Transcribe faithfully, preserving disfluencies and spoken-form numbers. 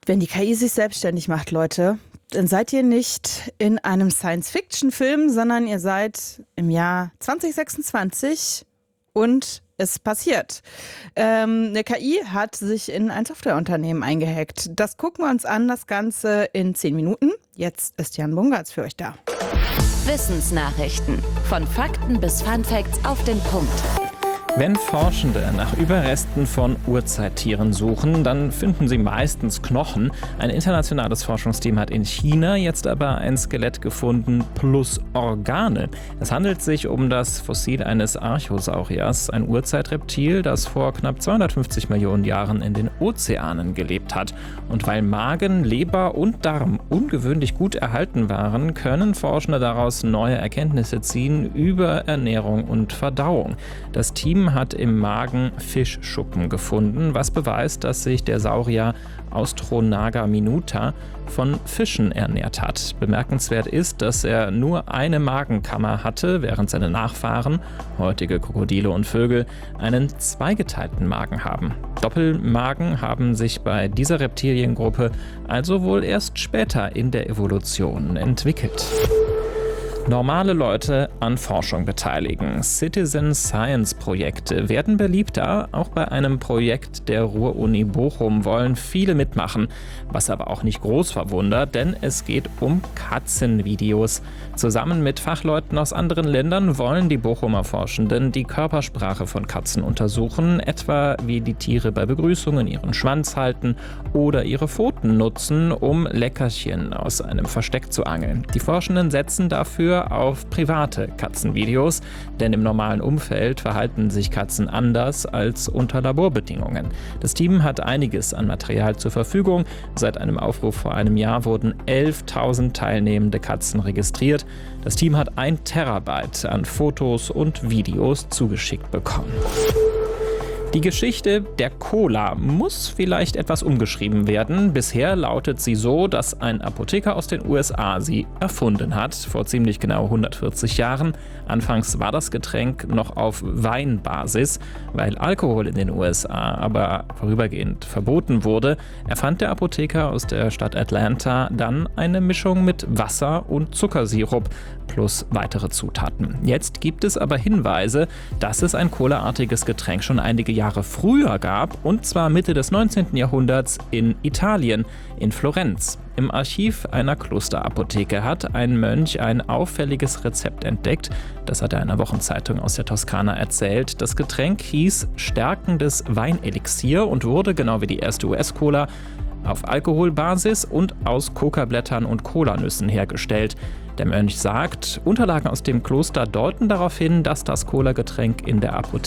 Wenn die K I sich selbstständig macht, Leute, dann seid ihr nicht in einem Science-Fiction-Film, sondern ihr seid im Jahr zwanzig sechsundzwanzig und es passiert. Ähm, eine K I hat sich in ein Softwareunternehmen eingehackt. Das gucken wir uns an, das Ganze in zehn Minuten. Jetzt ist Jan Bungartz für euch da. Wissensnachrichten. Von Fakten bis Funfacts auf den Punkt. Wenn Forschende nach Überresten von Urzeittieren suchen, dann finden sie meistens Knochen. Ein internationales Forschungsteam hat in China jetzt aber ein Skelett gefunden plus Organe. Es handelt sich um das Fossil eines Archosauriers, ein Urzeitreptil, das vor knapp zweihundertfünfzig Millionen Jahren in den Ozeanen gelebt hat. Und weil Magen, Leber und Darm ungewöhnlich gut erhalten waren, können Forschende daraus neue Erkenntnisse ziehen über Ernährung und Verdauung. Das Team hat im Magen Fischschuppen gefunden, was beweist, dass sich der Saurier Austronaga minuta von Fischen ernährt hat. Bemerkenswert ist, dass er nur eine Magenkammer hatte, während seine Nachfahren, heutige Krokodile und Vögel, einen zweigeteilten Magen haben. Doppelmagen haben sich bei dieser Reptiliengruppe also wohl erst später in der Evolution entwickelt. Normale Leute an Forschung beteiligen. Citizen-Science-Projekte werden beliebter. Auch bei einem Projekt der Ruhr-Uni Bochum wollen viele mitmachen. Was aber auch nicht groß verwundert, denn es geht um Katzenvideos. Zusammen mit Fachleuten aus anderen Ländern wollen die Bochumer Forschenden die Körpersprache von Katzen untersuchen, etwa wie die Tiere bei Begrüßungen ihren Schwanz halten oder ihre Pfoten nutzen, um Leckerchen aus einem Versteck zu angeln. Die Forschenden setzen dafür auf private Katzenvideos, denn im normalen Umfeld verhalten sich Katzen anders als unter Laborbedingungen. Das Team hat einiges an Material zur Verfügung. Seit einem Aufruf vor einem Jahr wurden elftausend teilnehmende Katzen registriert. Das Team hat ein Terabyte an Fotos und Videos zugeschickt bekommen. Die Geschichte der Cola muss vielleicht etwas umgeschrieben werden. Bisher lautet sie so, dass ein Apotheker aus den U S A sie erfunden hat, vor ziemlich genau hundertvierzig Jahren. Anfangs war das Getränk noch auf Weinbasis. Weil Alkohol in den U S A aber vorübergehend verboten wurde, erfand der Apotheker aus der Stadt Atlanta dann eine Mischung mit Wasser und Zuckersirup plus weitere Zutaten. Jetzt gibt es aber Hinweise, dass es ein Cola-artiges Getränk schon einige Jahre früher gab, und zwar Mitte des neunzehnten Jahrhunderts in Italien, in Florenz. Im Archiv einer Klosterapotheke hat ein Mönch ein auffälliges Rezept entdeckt. Das hat er einer Wochenzeitung aus der Toskana erzählt. Das Getränk hieß stärkendes Weinelixier und wurde, genau wie die erste U S-Cola, auf Alkoholbasis und aus Kokablättern und Kolanüssen hergestellt. Der Mönch sagt, Unterlagen aus dem Kloster deuten darauf hin, dass das Cola-Getränk in der Apotheke